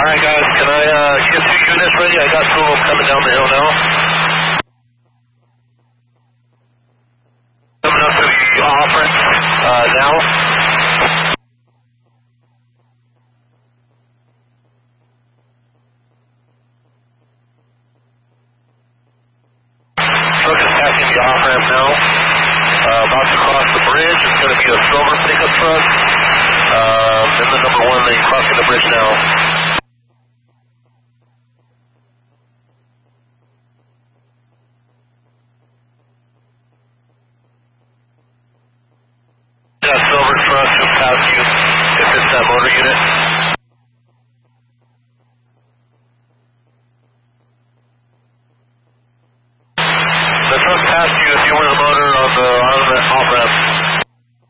Alright guys, can I get 2 units ready? I got 2 of them coming down the hill now. Coming up to the offense now. Truck is passing the off-ramp now. About to cross the bridge. It's going to be a silver pickup truck. And the number 1 lane crossing the bridge now. That silver truck just passed you. If it's that motor unit.